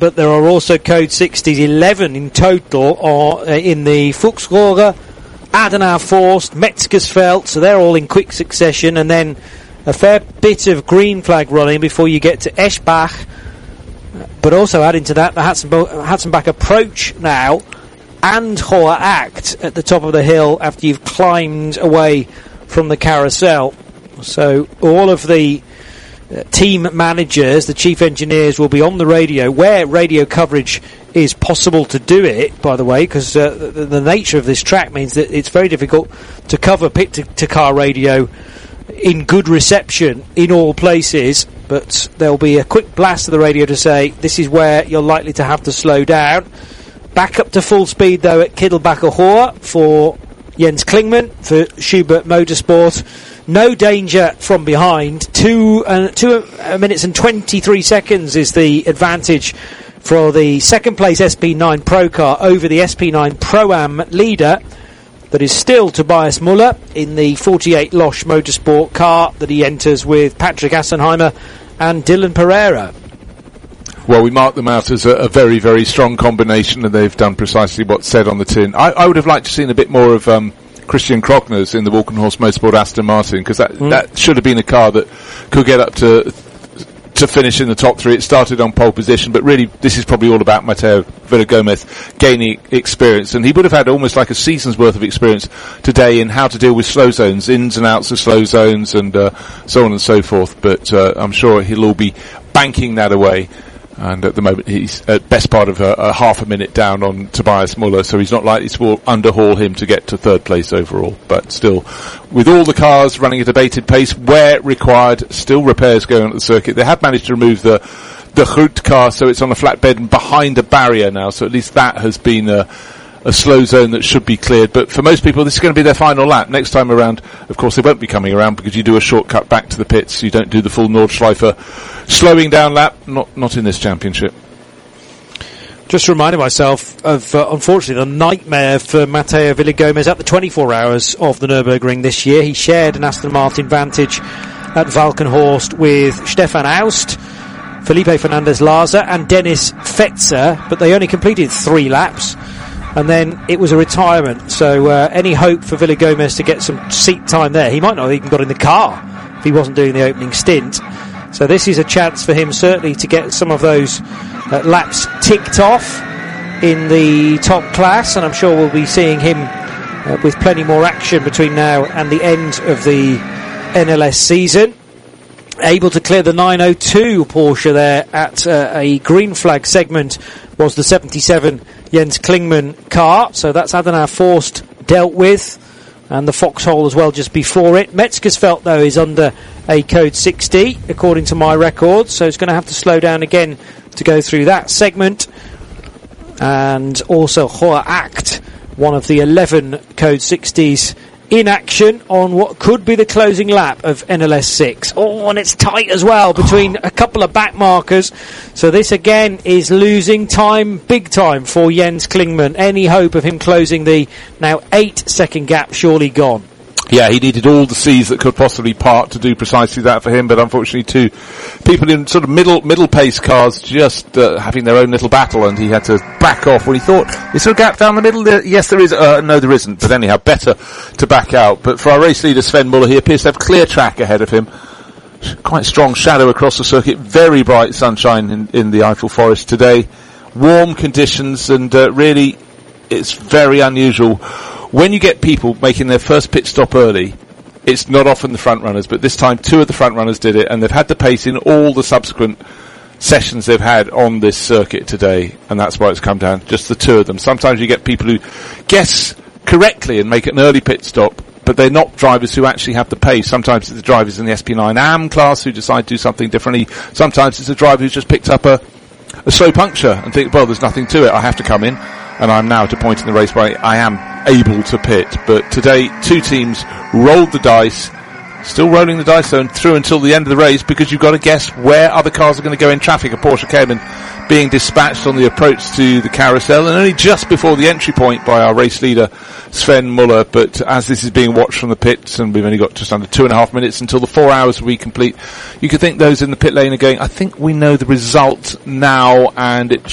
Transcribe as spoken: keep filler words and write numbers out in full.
but there are also Code sixties, eleven in total, or, uh, in the Fuchsrohre, Adenauer Forst, Metzgersfeld, so they're all in quick succession, and then a fair bit of green flag running before you get to Eschbach. But also adding to that, the Hatzenbach approach now, and Hoher Act at the top of the hill after you've climbed away from the carousel. So all of the uh, team managers, the chief engineers, will be on the radio, where radio coverage is possible to do it, by the way, because uh, the, the nature of this track means that it's very difficult to cover pit-to-car radio in good reception in all places, but there'll be a quick blast of the radio to say this is where you're likely to have to slow down. Back up to full speed though at Kittelbacher Hohe for Jens Klingmann for Schubert Motorsport. No danger from behind. Two, uh, two uh, minutes and twenty-three seconds is the advantage for the second place S P nine Pro car over the S P nine Pro-Am leader. That is still Tobias Muller in the forty-eight Losch Motorsport car that he enters with Patrick Assenheimer and Dylan Pereira. Well, we mark them out as a, a very, very strong combination, and they've done precisely what's said on the tin. I, I would have liked to have seen a bit more of um, Christian Krockners in the Walkenhorst Motorsport Aston Martin, because that, mm. that should have been a car that could get up to to finish in the top three. It started on pole position, but really this is probably all about Mateo Villagomez gaining experience, and he would have had almost like a season's worth of experience today in how to deal with slow zones, ins and outs of slow zones, and uh, so on and so forth. But uh, I'm sure he'll all be banking that away. And at the moment, he's at best part of a, a half a minute down on Tobias Muller, so he's not likely to underhaul him to get to third place overall. But still, with all the cars running at a bated pace where required, still repairs going on at the circuit. They have managed to remove the the Groot car, so it's on a flatbed and behind a barrier now, so at least that has been a, a slow zone that should be cleared. But for most people, this is going to be their final lap. Next time around, of course, they won't be coming around because you do a shortcut back to the pits. You don't do the full Nordschleife slowing down lap, not not in this championship. Just reminded myself of, uh, unfortunately, the nightmare for Mateo Villagomez at the twenty-four hours of the Nürburgring this year. He shared an Aston Martin Vantage at Valkenhorst with Stefan Aust, Felipe Fernandez-Laza and Dennis Fetzer, but they only completed three laps, and then it was a retirement. So uh, any hope for Villagomez to get some seat time there? He might not have even got in the car if he wasn't doing the opening stint. So this is a chance for him certainly to get some of those uh, laps ticked off in the top class, and I'm sure we'll be seeing him uh, with plenty more action between now and the end of the N L S season. Able to clear the nine oh two Porsche there at uh, a green flag segment was the seventy-seven Jens Klingmann car, so that's Adenauer Forst dealt with, and the foxhole as well just before it. Metzgersfeld though is under a code sixty according to my records, so it's going to have to slow down again to go through that segment. And also Hoher Act, one of the eleven code sixties in action on what could be the closing lap of N L S six. Oh, and it's tight as well between a couple of back markers. So this again is losing time, big time for Jens Klingmann. Any hope of him closing the now eight second gap surely gone. Yeah, he needed all the seas that could possibly part to do precisely that for him, but unfortunately two people in sort of middle middle pace cars just uh, having their own little battle, and he had to back off when he thought, is there a gap down the middle? There, yes, there is. Uh, no, there isn't. But anyhow, better to back out. But for our race leader, Sven Muller, he appears to have clear track ahead of him. Quite strong shadow across the circuit. Very bright sunshine in, in the Eiffel Forest today. Warm conditions, and uh, really it's very unusual. When you get people making their first pit stop early, it's not often the front runners, but this time two of the front runners did it, and they've had the pace in all the subsequent sessions they've had on this circuit today, and that's why it's come down, just the two of them. Sometimes you get people who guess correctly and make an early pit stop, but they're not drivers who actually have the pace. Sometimes it's the drivers in the S P nine A M class who decide to do something differently. Sometimes it's a driver who's just picked up a, a slow puncture and think, well, there's nothing to it, I have to come in. And I'm now at a point in the race where I am able to pit. But today, two teams rolled the dice, still rolling the dice though, through until the end of the race, because you've got to guess where other cars are going to go in traffic. A Porsche Cayman being dispatched on the approach to the carousel, and only just before the entry point by our race leader, Sven Muller. But as this is being watched from the pits, and we've only got just under two and a half minutes until the four hours will be complete, you could think those in the pit lane are going, I think we know the result now, and it